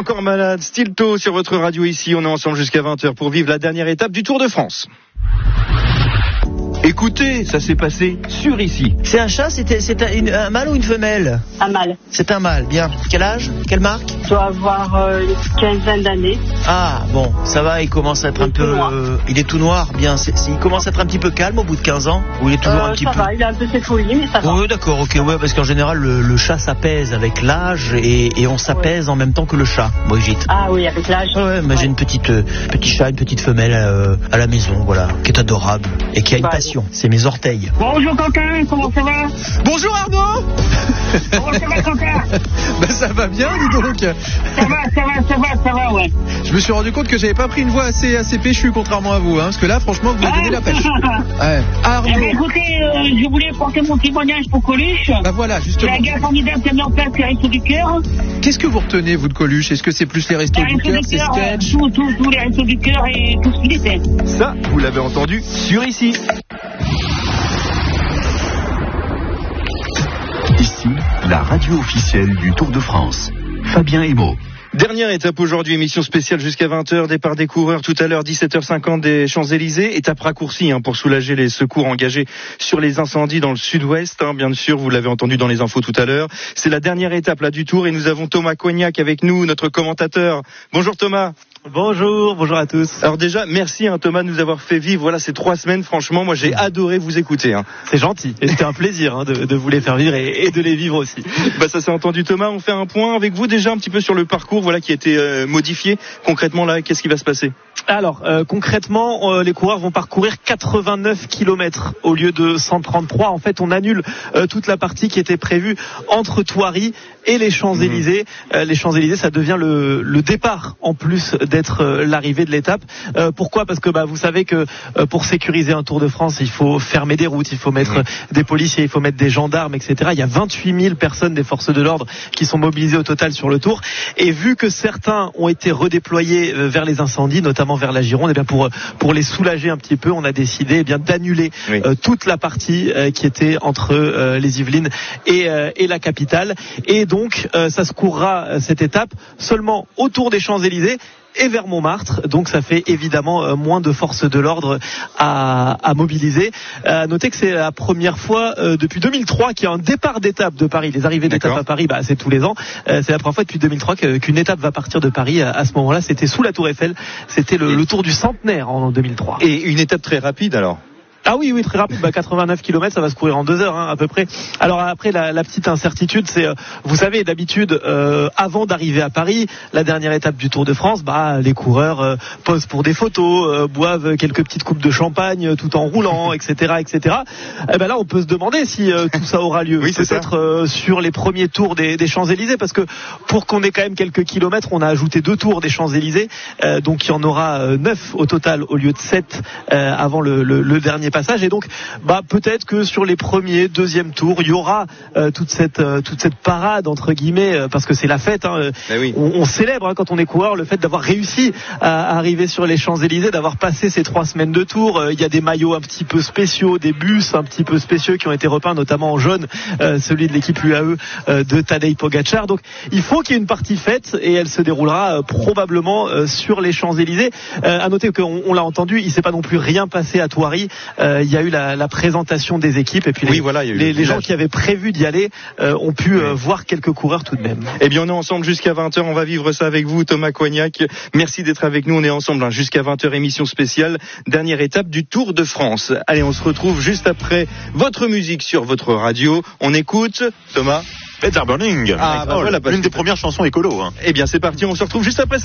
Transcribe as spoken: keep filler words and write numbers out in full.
encore malade, Stilto sur votre radio ici, on est ensemble jusqu'à vingt heures pour vivre la dernière étape du Tour de France. Écoutez, ça s'est passé sur ici. C'est un chat, c'était, c'est un, une, un mâle ou une femelle? Un mâle. C'est un mâle, bien. Quel âge? Quelle marque? Il doit avoir euh, une quinzaine d'années. Ah, bon, ça va, il commence à être il un peu... Euh, il est tout noir, bien. C'est, c'est, il commence à être un petit peu calme au bout de quinze ans? Ou il est toujours euh, un petit ça peu... Ça va, il a un peu ses folies, mais ça va. Oui, d'accord, ok, ouais, parce qu'en général, le, le chat s'apaise avec l'âge et, et on s'apaise ouais. en même temps que le chat, Brigitte. Ah oui, avec l'âge. Ouais, ouais, mais ouais. j'ai une petite, euh, petit chat, une petite femelle euh, à la maison, voilà, qui est adorable et qui a une bah, passion. C'est mes orteils. Bonjour Quentin, comment ça va? Bonjour Arnaud. Comment ça va Quentin? Ben ça va bien, dis donc. Ça va, ça va, ça va, ça va, ouais. Je me suis rendu compte que j'avais pas pris une voix assez, assez péchue, contrairement à vous, hein, parce que là, franchement, vous m'avez donné la pêche. Ouais. Arnaud. Eh ben, écoutez, euh, je voulais porter mon témoignage pour Coluche. Bah voilà, justement. La gare formidable qui a mis en place les Restos du Cœur. Qu'est-ce que vous retenez, vous, de Coluche? Est-ce que c'est plus les Restos du Cœur, c'est sketch? Tous tout, tout les Restos du Cœur et tout ce qu'il était. Ça, vous l'avez entendu sur ici. Ici, la radio officielle du Tour de France. Fabien Emo. Dernière étape aujourd'hui, émission spéciale jusqu'à vingt heures, départ des coureurs tout à l'heure, dix-sept heures cinquante des Champs-Élysées, étape raccourcie hein, pour soulager les secours engagés sur les incendies dans le sud-ouest, hein, bien sûr, vous l'avez entendu dans les infos tout à l'heure. C'est la dernière étape là du Tour et nous avons Thomas Cognac avec nous, notre commentateur. Bonjour Thomas. Bonjour, bonjour à tous. Alors déjà, merci hein, Thomas de nous avoir fait vivre voilà, ces trois semaines. Franchement, moi j'ai adoré vous écouter. Hein. C'est gentil, et c'était un plaisir hein, de, de vous les faire vivre et, et de les vivre aussi. Bah ça s'est entendu Thomas, on fait un point avec vous déjà un petit peu sur le parcours voilà, qui a été euh, modifié. Concrètement là, qu'est-ce qui va se passer? Alors, euh, concrètement, euh, les coureurs vont parcourir quatre-vingt-neuf kilomètres au lieu de cent trente-trois. En fait, on annule euh, toute la partie qui était prévue entre Thoiry et les Champs-Élysées. Mmh. Euh, les Champs-Élysées, ça devient le, le départ en plus d'être euh, l'arrivée de l'étape. Euh, pourquoi? Parce que bah, vous savez que euh, pour sécuriser un Tour de France, il faut fermer des routes, il faut mettre mmh. des policiers, il faut mettre des gendarmes, et cetera. Il y a vingt-huit mille personnes des forces de l'ordre qui sont mobilisées au total sur le Tour. Et vu que certains ont été redéployés euh, vers les incendies, notamment vers la Gironde, et bien pour pour les soulager un petit peu, on a décidé eh bien d'annuler oui. euh, toute la partie euh, qui était entre euh, les Yvelines et euh, et la capitale. Et donc euh, ça se courra euh, cette étape seulement autour des Champs-Élysées et vers Montmartre, donc ça fait évidemment euh, moins de forces de l'ordre à, à mobiliser. Euh, à noter que c'est la première fois euh, depuis deux mille trois qu'il y a un départ d'étape de Paris. Les arrivées d'étape à Paris, bah, c'est tous les ans. Euh, c'est la première fois depuis deux mille trois que, qu'une étape va partir de Paris. À, à ce moment-là, c'était sous la Tour Eiffel. C'était le, le Tour du centenaire en deux mille trois. Et une étape très rapide alors? Ah oui, oui, très rapide. Bah, quatre-vingt-neuf kilomètres, ça va se courir en deux heures, hein, à peu près. Alors après, la, la petite incertitude, c'est, euh, vous savez, d'habitude, euh, avant d'arriver à Paris, la dernière étape du Tour de France, bah, les coureurs euh, posent pour des photos, euh, boivent quelques petites coupes de champagne, euh, tout en roulant, et cetera, et cetera. Et ben là, on peut se demander si euh, tout ça aura lieu. Oui, peut-être euh, sur les premiers tours des, des Champs-Élysées, parce que pour qu'on ait quand même quelques kilomètres, on a ajouté deux tours des Champs-Élysées, euh, donc il y en aura euh, neuf au total au lieu de sept euh, avant le, le, le dernier passage. Et donc, bah peut-être que sur les premiers, deuxième tours, il y aura euh, toute cette euh, toute cette parade entre guillemets, euh, parce que c'est la fête. Hein, oui. on, on célèbre hein, quand on est coureur le fait d'avoir réussi à, à arriver sur les Champs-Élysées, d'avoir passé ces trois semaines de tour. Euh, il y a des maillots un petit peu spéciaux, des bus un petit peu spéciaux qui ont été repeints, notamment en jaune, euh, celui de l'équipe U A E euh, de Tadej Pogačar. Donc, il faut qu'il y ait une partie fête et elle se déroulera euh, probablement euh, sur les Champs-Élysées. Euh, à noter qu'on on l'a entendu, il s'est pas non plus rien passé à Thoiry. Euh, il y a eu la, la présentation des équipes et puis oui, les, voilà, les, les gens qui avaient prévu d'y aller euh, ont pu euh, voir quelques coureurs tout de même. Eh bien, on est ensemble jusqu'à vingt heures. On va vivre ça avec vous, Thomas Cognac. Merci d'être avec nous. On est ensemble hein, jusqu'à vingt heures, émission spéciale, dernière étape du Tour de France. Allez, on se retrouve juste après votre musique sur votre radio. On écoute Thomas. Better Burning. Ah, bah voilà, l'une des premières chansons écolo. Hein. Eh bien, c'est parti. On se retrouve juste après ça.